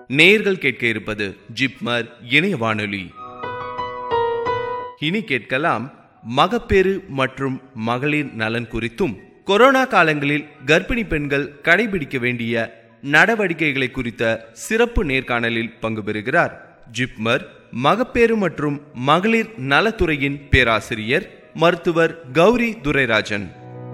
நேயர்கள் கேட்க இருப்பது ஜிப்மர் இணைய வானொலி. இனி கேட்கலாம் மகப்பேறு மற்றும் மகளிர் நலன் குறித்தும் கொரோனா காலங்களில் கர்ப்பிணி பெண்கள் கடைபிடிக்க வேண்டிய நடவடிக்கைகளை குறித்த சிறப்பு நேர்காணலில் பங்கு பெறுகிறார் ஜிப்மர் மகப்பேறு மற்றும் மகளிர் நலத்துறையின் பேராசிரியர் மருத்துவர் கௌரி துரைராஜன்.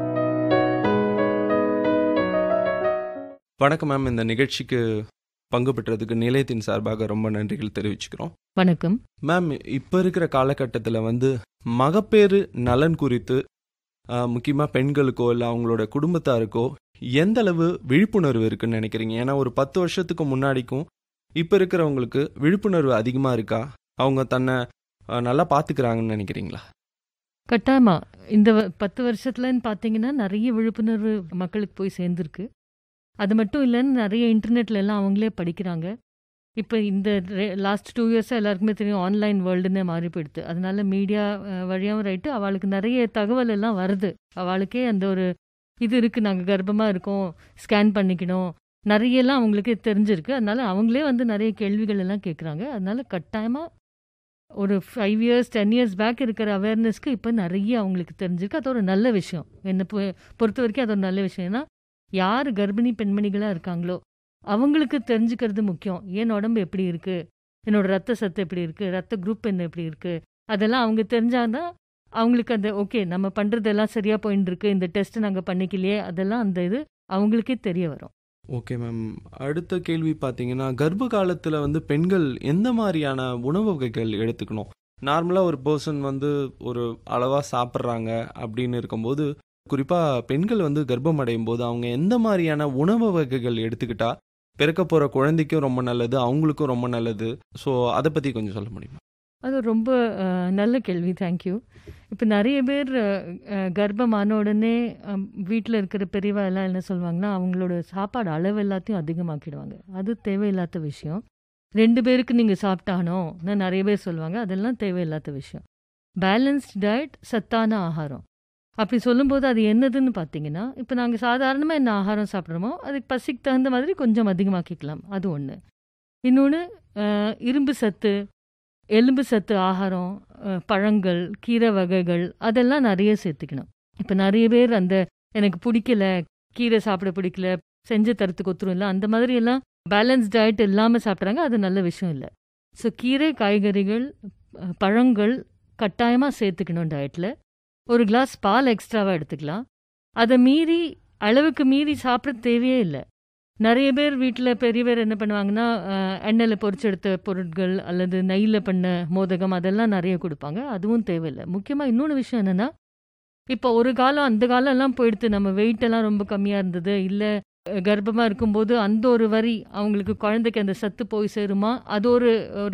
வணக்கம் மேம். இந்த நிகழ்ச்சிக்கு பங்கு பெற்றதுக்கு நிலையத்தின் சார்பாக ரொம்ப நன்றிகள் தெரிவிச்சுக்கிறோம். வணக்கம் மேம். இப்போ இருக்கிற காலகட்டத்தில் மகப்பேறு நலன் குறித்து முக்கியமாக பெண்களுக்கோ இல்லை அவங்களோட குடும்பத்தாருக்கோ எந்த அளவு விழிப்புணர்வு இருக்குன்னு நினைக்கிறீங்க? ஏன்னா ஒரு 10 வருஷத்துக்கு முன்னாடிக்கும் இப்போ இருக்கிறவங்களுக்கு விழிப்புணர்வு அதிகமாக இருக்கா? அவங்க தன்னை நல்லா பார்த்துக்கிறாங்கன்னு நினைக்கிறீங்களா? கட்டாயமா இந்த 10 வருஷத்துலன்னு பார்த்தீங்கன்னா நிறைய விழிப்புணர்வு மக்களுக்கு போய் சேர்ந்துருக்கு. அது மட்டும் இல்லைன்னு நிறைய இன்டர்நெட்ல எல்லாம் அவங்களே படிக்கிறாங்க. இப்போ இந்த லாஸ்ட் 2 இயர்ஸாக எல்லாருக்குமே தெரியும், ஆன்லைன் வேர்ல்டுன்னு மாறி போயிடுது. அதனால மீடியா வழியாகவும் ரைட்டு அவளுக்கு நிறைய தகவல் எல்லாம் வருது. அவளுக்கே அந்த ஒரு இது இருக்குது, நாங்கள் கர்ப்பமாக இருக்கோம், ஸ்கேன் பண்ணிக்கணும், நிறையெல்லாம் அவங்களுக்கு தெரிஞ்சிருக்கு. அதனால அவங்களே நிறைய கேள்விகள் எல்லாம் கேட்குறாங்க. அதனால கட்டாயமாக ஒரு 5 இயர்ஸ் 10 இயர்ஸ் பேக் இருக்கிற அவேர்னஸ்க்கு இப்போ நிறைய அவங்களுக்கு தெரிஞ்சிருக்கு. அது ஒரு நல்ல விஷயம். என்னை பொறுத்த வரைக்கும் அது ஒரு நல்ல விஷயம். ஏன்னா யார் கர்ப்பிணி பெண்மணிகளாக இருக்காங்களோ அவங்களுக்கு தெரிஞ்சுக்கிறது முக்கியம். என் உடம்பு எப்படி இருக்குது, என்னோட ரத்த சத்து எப்படி இருக்குது, ரத்த குரூப் என்ன எப்படி இருக்குது, அதெல்லாம் அவங்க தெரிஞ்சாதான் அவங்களுக்கு அந்த ஓகே நம்ம பண்ணுறதெல்லாம் சரியாக போயின்னு இருக்கு, இந்த டெஸ்ட் நாங்கள் பண்ணிக்கலையே, அதெல்லாம் அந்த இது அவங்களுக்கே தெரிய வரும். Okay ma'am. அடுத்த கேள்வி பார்த்தீங்கன்னா, கர்ப்ப காலத்தில் பெண்கள் எந்த மாதிரியான உணவு வகைகள் எடுத்துக்கணும்? நார்மலாக ஒரு பர்சன் ஒரு அளவாக சாப்பிட்றாங்க அப்படின்னு இருக்கும்போது, குறிப்பாக பெண்கள் கர்ப்பம் அடையும் போது அவங்க எந்த மாதிரியான உணவு வகைகள் எடுத்துக்கிட்டா பிறக்க போகிற குழந்தைக்கும் ரொம்ப நல்லது, அவங்களுக்கும் ரொம்ப நல்லது? ஸோ அதை பற்றி கொஞ்சம் சொல்ல முடியுமா? அது ரொம்ப நல்ல கேள்வி, தேங்க்யூ. இப்போ நிறைய பேர் கர்ப்பமான உடனே வீட்டில் இருக்கிற பெரியவா எல்லாம் என்ன சொல்லுவாங்கன்னா, அவங்களோட சாப்பாடு அளவு எல்லாத்தையும் அதிகமாக்கிடுவாங்க. அது தேவையில்லாத விஷயம். 2 பேருக்கு நீங்கள் சாப்பிட்டானோன்னு நிறைய பேர் சொல்லுவாங்க. அதெல்லாம் தேவையில்லாத விஷயம். பேலன்ஸ்ட் டயட், சத்தான ஆகாரம் அப்படி சொல்லும்போது அது என்னதுன்னு பார்த்தீங்கன்னா, இப்போ நாங்கள் சாதாரணமாக என்ன ஆகாரம் சாப்பிட்றோமோ அதுக்கு பசிக்கு தகுந்த மாதிரி கொஞ்சம் அதிகமாக்கிக்கலாம். அது ஒன்று. இன்னொன்று, இரும்பு சத்து, எலும்பு சத்து ஆகாரம், பழங்கள், கீரை வகைகள் அதெல்லாம் நிறைய சேர்த்துக்கணும். இப்போ நிறைய பேர் எனக்கு பிடிக்கல, கீரை சாப்பிட பிடிக்கல, செஞ்சு தரத்துக்கு ஒத்துரும் இல்லை, அந்த மாதிரி எல்லாம் பேலன்ஸ் டயட் இல்லாமல் சாப்பிட்றாங்க. அது நல்ல விஷயம் இல்லை. ஸோ கீரை, காய்கறிகள், பழங்கள் கட்டாயமாக சேர்த்துக்கணும் டயட்டில். ஒரு கிளாஸ் பால் எக்ஸ்ட்ராவாக எடுத்துக்கலாம். அதை மீறி அளவுக்கு மீறி சாப்பிட தேவையே இல்லை. நிறைய பேர் வீட்டில் பெரிய பேர் என்ன பண்ணுவாங்கன்னா, எண்ணெயில் பொரிச்செடுத்த பொருட்கள் அல்லது நெய்யில் பண்ண மோதகம் அதெல்லாம் நிறைய கொடுப்பாங்க. அதுவும் தேவையில்லை. முக்கியமாக இன்னொன்று விஷயம் என்னென்னா, இப்போ ஒரு காலம் அந்த காலம்லாம் போயிடுத்து, நம்ம வெயிட்டெல்லாம் ரொம்ப கம்மியாக இருந்தது, இல்லை கர்ப்பமாக இருக்கும்போது அந்த ஒரு வரி அவங்களுக்கு குழந்தைக்கு அந்த சத்து போய் சேருமா, அது ஒரு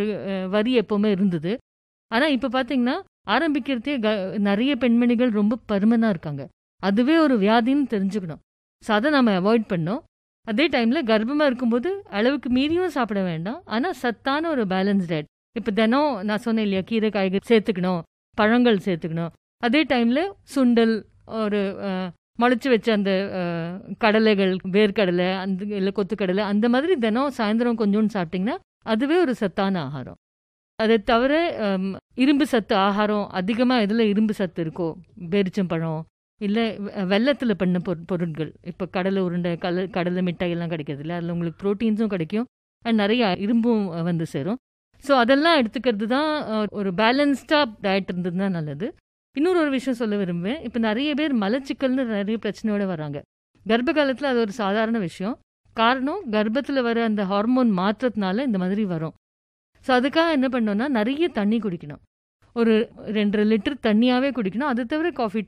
வரி எப்போவுமே இருந்தது. ஆனால் இப்போ பார்த்தீங்கன்னா ஆரம்பிக்கிறதே நிறைய பெண்மணிகள் ரொம்ப பருமனாக இருக்காங்க. அதுவே ஒரு வியாதின்னு தெரிஞ்சுக்கணும். ஸோ அதை நம்ம அவாய்ட் பண்ணோம். அதே டைமில் கர்ப்பமாக இருக்கும்போது அளவுக்கு மீறியும் சாப்பிட வேண்டாம். ஆனால் சத்தான ஒரு பேலன்ஸ் டயட். இப்போ தினம் நான் சொன்னேன் இல்லையா, கீரை காய்கறி சேர்த்துக்கணும், பழங்கள் சேர்த்துக்கணும். அதே டைமில் சுண்டல், ஒரு முளைச்சி வச்ச அந்த கடலைகள், வேர்க்கடலை, இல்லை கொத்துக்கடலை, அந்த மாதிரி தினம் சாயந்தரம் கொஞ்சோண்டு சாப்பிட்டிங்கன்னா அதுவே ஒரு சத்தான ஆகாரம். அதை தவிர இரும்பு சத்து ஆகாரம் அதிகமாக எதில் இரும்பு சத்து இருக்கோ, பேரிச்சம்பழம் இல்லை வெல்லத்தில் பண்ண பொருட்கள், இப்போ கடலை உருண்டை, கடலை மிட்டாய் எல்லாம் கிடைக்கிறது இல்லை, அதில் உங்களுக்கு ப்ரோட்டீன்ஸும் கிடைக்கும், நிறைய இரும்பும் சேரும். ஸோ அதெல்லாம் எடுத்துக்கிறது தான் ஒரு பேலன்ஸ்டாக டயட் இருந்தது தான் நல்லது. இன்னொரு விஷயம் சொல்ல விரும்புவேன். இப்போ நிறைய பேர் மலச்சிக்கல்னு நிறைய பிரச்சனையோடு வராங்க. கர்ப்ப காலத்தில் அது ஒரு சாதாரண விஷயம். காரணம், கர்ப்பத்தில் வர அந்த ஹார்மோன் மாற்றத்தினால இந்த மாதிரி வரும். ஸோ அதுக்காக என்ன பண்ணோன்னா, நிறைய தண்ணி குடிக்கணும். ஒரு 2.5 லிட்டர் தண்ணியாகவே குடிக்கணும். அது தவிர காஃபி,